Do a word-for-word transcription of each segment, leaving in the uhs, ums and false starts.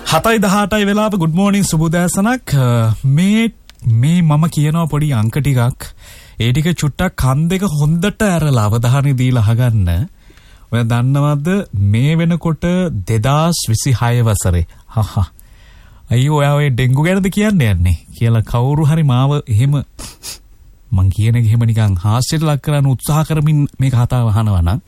හතයි දහඅටයි වෙලාව good morning සුබෝදෑසනක් මේ මේ මම කියනවා පොඩි අංක ටිකක් ඒ ටික චුට්ටක් කන් දෙක හොඳට ඇරලා අවධානය දීලා අහගන්න. ඔය දන්නවද මේ වෙනකොට දෙදාස් විසිහය වසරේ හහ අයියෝ ඔයා ඔය ඩෙන්ගු ගැනද කියන්නේ යන්නේ කියලා කවුරු හරි මාව එහෙම මං කියන එක එහෙම නිකන් හාස්‍යයට ලක් කරන්න උත්සාහ කරමින් මේක කතාව අහනවා නම්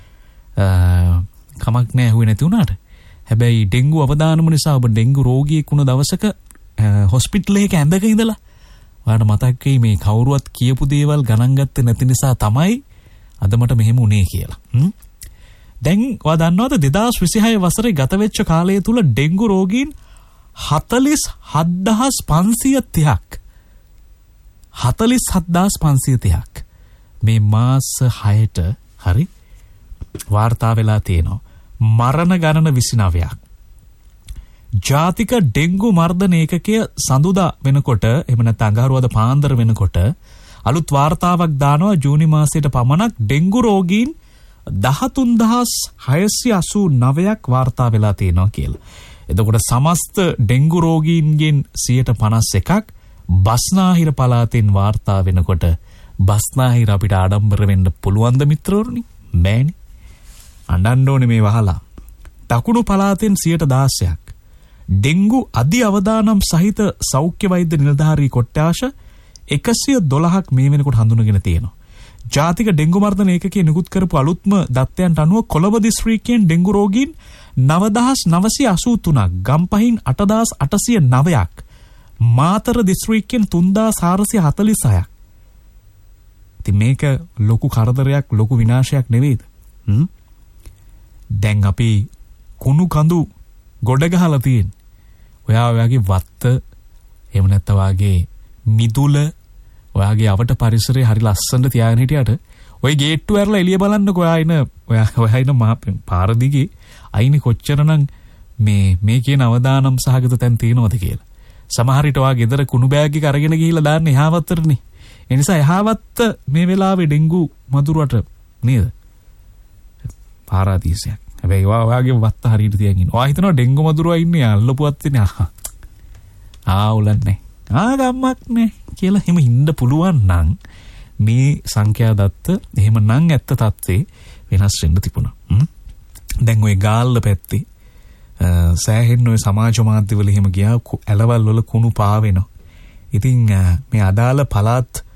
කමක් නැහැ හුවේ නැති උනාට. හැබැයි ඩෙන්ගු අවදානම නිසා ඔබ ඩෙන්ගු රෝගියෙක් වුණ දවසක හොස්පිටල් එකක ඇඳක ඉඳලා ඔයාලට මතක් වෙයි මේ කවුරුවත් කියපු දේවල් ගණන් ගත්තේ නැති නිසා තමයි අද මට මෙහෙම උනේ කියලා. දැන් ඔයා දන්නවද දෙදාස් විසිහය වසරේ ගත වෙච්ච කාලය තුල ඩෙන්ගු රෝගීන් හතළිස් හත්දාස් පන්සිය තිහක් හතළිස් හත්දාස් පන්සිය තිහක් මේ මාස හයට හරි වාර්තා වෙලා තියෙනවා. මරණ ගණන විසිනවයක්. ජාතික ඩෙන්ගු මර්ධන ඒකකය සඳුදා වෙනකොට එහෙම නැත්නම් අඟහරුවාදා පාන්දර වෙනකොට අලුත් වාර්තාවක් දානවා ජූනි මාසයට පමණක් ඩෙන්ගු රෝගීන් දහතුන්දාස් හයසිය අසූ නවයක් වාර්තා වෙලා තියෙනවා කියලා. එතකොට සමස්ත ඩෙන්ගු රෝගීන්ගෙන් සියයට පනස් එකක් බස්නාහිර පළාතෙන් වාර්තා වෙනකොට බස්නාහිර අපිට ආඩම්බර වෙන්න පුළුවන්ද මිත්‍රවරුනි? බෑනේ. අඬන්න ඕනේ මේ වහලා. දකුණු පළාතෙන් සියයට දාසයක් ඩෙන්ගු අධි අවදානම් සහිත සෞඛ්‍ය වෛද්‍ය නිලධාරී කොට්ටාශ එකසිය දොළහක් මේ වෙනකොට හඳුනගෙන තියෙනවා. ජාතික ඩෙන්ගු මර්ධන ඒකකයේ නිකුත් කරපු අලුත්ම දත්තයන්ට අනුව කොළඹ දිස්ත්‍රික්කයෙන් ඩෙන්ගු රෝගීන් නවදාස් නවසිය අසූ තුනක්, ගම්පහින් අටදාස් අටසිය නවයක්, මාතර දිස්ත්‍රික්කයෙන් තුන්දාස් හාරසිය හතළිස් හයක්. ඉතින් මේක ලොකු කරදරයක්, ලොකු විනාශයක් නෙවෙයිද? හ්ම් දැන් අපි කුණු කඳු ගොඩ ගහලා තියෙන. ඔයා ඔයාගේ වත්ත එහෙම නැත්නම් වාගේ මිදුල ඔයාගේ අවට පරිසරය හරි ලස්සනට තියාගෙන හිටියට ඔය ගේට්ටු ඇරලා එළිය බලන්නකෝ ඔයා ඉන ඔයා ඔයා ඉන මහ පාර දිගේ අයිනේ කොච්චරනම් මේ මේ කියන අවදානම් සහගත තැන් තියෙනවද කියලා. සමහර විට ඔයා ගෙදර කුණු බෑග් එක අරගෙන ගිහිල්ලා දාන්නේ එහා වත්තටනේ. ඒ නිසා එහා වත්ත මේ වෙලාවේ ඩෙන්ගු මදුරුවට නේද? පාරාදීසයක්. හැබැයි ඔයා ඔයාගේ වත්ත හරියට තියන් ඉන්න. ඔයා හිතනවා ඩෙන්ගු මදුරුවා ඉන්නේ අල්ලපුවත් ඉන්නේ. ආ උලන්නේ. ආ ගම්මක් නේ කියලා එහෙම ඉන්න පුළුවන් නම් මේ සංඛ්‍යා දත්ත එහෙම නම් ඇත්ත තත්ත්වේ වෙනස් වෙන්න තිබුණා. දැන් ওই ගාල්ල පැත්තේ සෑහෙන්න ওই සමාජ මාධ්‍යවල එහෙම ගියා ඇලවල් වල කුණු පාවෙනවා. ඉතින් මේ අදාළ පළාත්